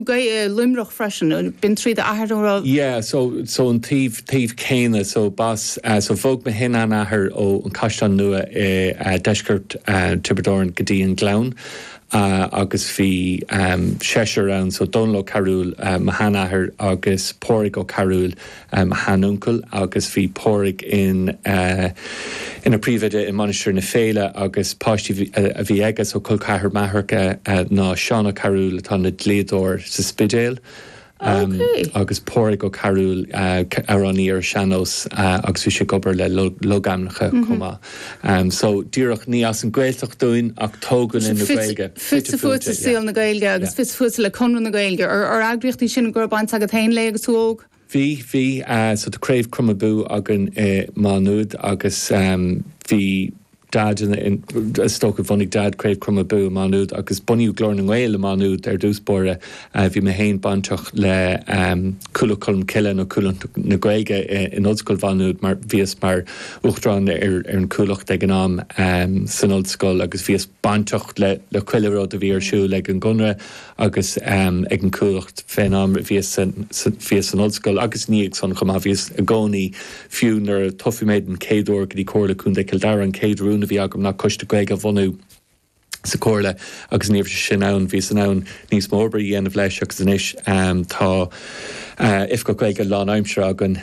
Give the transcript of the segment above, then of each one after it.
Limrach freisin bin trí a ahar. Yeah, so an tíh céine so bas so bhog me hin an ahar ó an caistan nua deisgurt Tiberdóran go dtí an glán. Agus fi séir an so donlo carúil mahanahar agus pórig ó carúil mahanúncul agus fi pórig in a príomhide in Monasteir na Féile agus páistí a bhí agus ó culcáthir maithreacha ná Seánna carúil atá na Dléadóir sa Spidéal. Agus pórig ó carúil aráníí ar seanos agus bhí sé gobar le logamnacha comá. So díreach ní as an gcuilteach dúin ach tógann in na Gaeilge. Fit sa fut sa síl na Gaeilge agus fit sa fut le conran na Gaeilge ar agriochtaí sin gur baint agad hain le agus túóg. Bhí so de craobh crumabú agan máúd agus bhí dad in stocha bhanig dad craobh crumabú máúd agus buniú glór na Gaeil máúd ar dúspóra bhí me hain banteach le cúlacolm ciile nó cúlan na Gaeilge in ollscoil bhanúd mar bhíos mar uachtrán ar an cúlacht ag an am san ollscoil agus bhíos banteach le cuileród a bhí ar siú le an gunra agus ag an cúlacht féin am bhíos an ollscoil agus níag son chumá bhíos a gcónaí fiú nar tofiú méid an céadúir go dtí cóirla chun de Kildare an céadrún a bhí agam ná coiste Gaeilge bhunú sa cóirla agus níomh sin ann bhí san ann níos mórba dhéanamh leis agus inis tá if go Gaeilge lá aimsir agan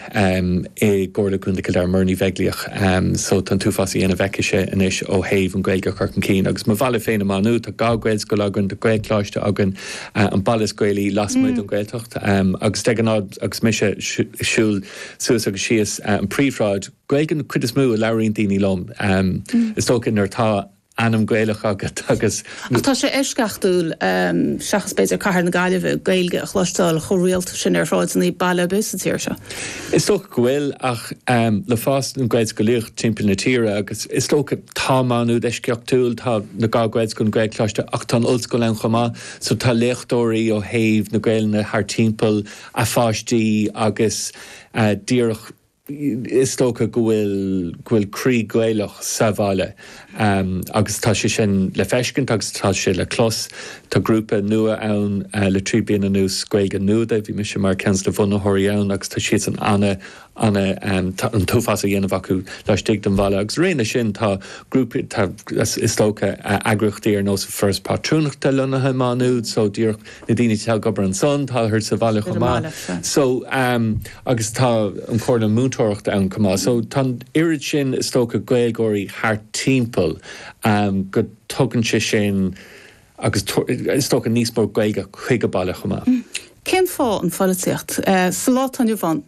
cóirla chun de Kildare murní bhegliach so tan túfasí ana bheice inis ó héh an Gaeilge chucan cín agus má bhela féin amánú tá gá Gaeil go agan de Gaelchláiste agan an ballas Gaelí lasmuid an Gaeltacht agus de ganád agus mise siúil suas agus síos an príomhráid Gaeilgean cuid is mú a leiríonn daoine lom is tócin ar tá anam Gaelach agat agus. Tá sé eisceachtúil seachas beidir caithear na Gaillimh Gaeilge a chluisteáil choréalta sin ar fáid í bailla bus a tíir se. Is tócha gohfuil ach le fást an Gaeil go líocht timp na tíre agus is tócha támanú eisceachtúil tá na gá Gaeil gon Gaelchláiste ach tá ollscoil an chumá so tá léachtóirí ó héh na Gaeil na thar timpeall a fáistí agus díreach is tócha gohfuil crí Gaelach sa bhaile agus tá sé sin le feiscint agus tá sé le clos tá grúpa nua ann le trí bliana nús Gaeilge nuada bhí me sin mar cens le bhunathirí ann agus tá siad an an túfas a dhéanamh acu leis stig den bhaile agus réine sin tá grúpa is tócha agrachtaí ar nó sa first patrúnachta lunathe máúd so dír na daoine teag gobar an son tá thuir sa bhaile chumá so agus tá an cóir na múntóireachta ann chumá so tá irid sin is tócha Gaeilgóirí thar timpeall go tugann sé sin agus is tócha níos mór Gaeilge chuige baile chumá. Cén fá an fáiltíocht sa lá tan bhain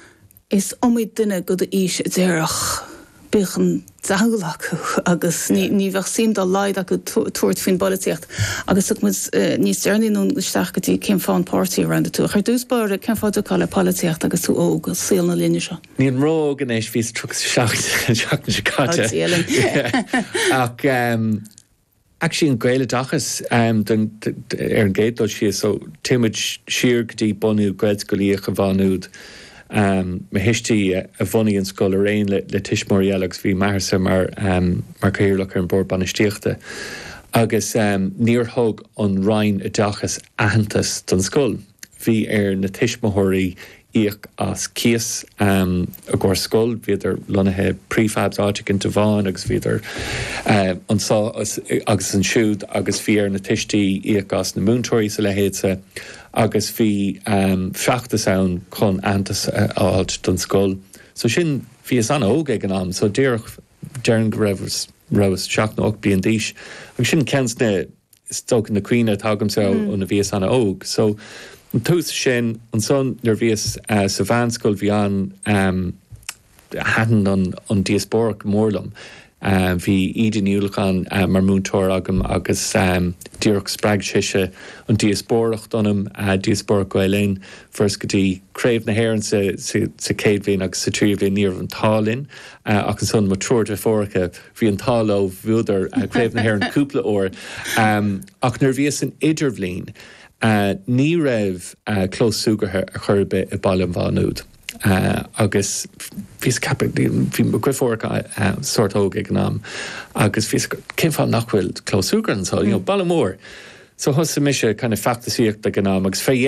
is omid duine go ís déireach bíchan dagalach agus ní bheith sim dá leid acu tuairt fin bolíocht agus níos dearnaí nó isteach gotí cén fáin pártaí around tú. Chuir dúspáir cén fáilte cáil le políocht agus tú óg síl na líne seo. Níon róg in éis vís tru seach na cáte. Ach actually an Gaeile dachas ar an géadú si so tíimiid siar go dtí bunú Gaeil go líoch a bhanúd me histí a bhunaí an scoil a réin le tiismór agus bhí marsa mar céirlach ar an bord banistíochta agus níor thug an rainn a dachas ahantas don scoil bhí ar na tiismóirí íoch as cías a ggur scoil bhíidir lonathe prefabs áitic in Taván agus bhíidir ansá agus an siúd agus bhí ar na tistí íoch as na múntóirí sa lehéadsa agus bhí seachtas ann chun antas áilt don scoil. So sin bhí is anna óg ag an am, so dearach dearn go raibh seach na 8 bliain d'aois. Agus sin cens na stoc na cuioine tágam sa ó na bhí is anna óg. So an tús sin an son nar bhíos sa bhanscoil bhí an hatan an diasporic mórlam. Bhí iad niúlachan mar múntóir agam agus díreach sppraig siise an diaspóracht anam diaspóraach Gaeilín first go dtí craobh na hhéireann sa céad bhíon agus sa trí bhíon níor an tálinn ach an son mar trúirte fóracha bhí an táló bhúdar craobh na hhéireann cúpla óir ach nar bhíos an idirbhlín ní raibh clósúgarthe a churbe i bailm bhanúd. Agus fís capig bhí grifórcha sort óg ag an am agus fís cin fá nachhfuil clósúgar an sá, ballamór. So thosa mise kind of factasíocht a gná agus fé